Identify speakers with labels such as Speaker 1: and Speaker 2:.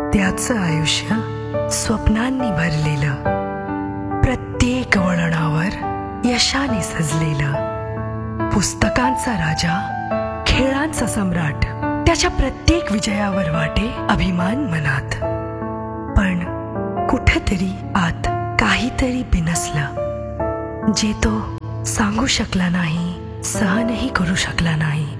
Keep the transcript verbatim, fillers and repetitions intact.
Speaker 1: त्याचं आयुष्य स्वप्नांनी भरलेलं, प्रत्येक वळणावर यशाने सजलेलं, पुस्तकांचा राजा, खेळांचा सम्राट, त्याच्या प्रत्येक विजयावर वाटे अभिमान मनात. पण कुठेतरी आत काहीतरी बिनसलं, जे तो सांगू शकला नाही, सहनही करू शकला नाही.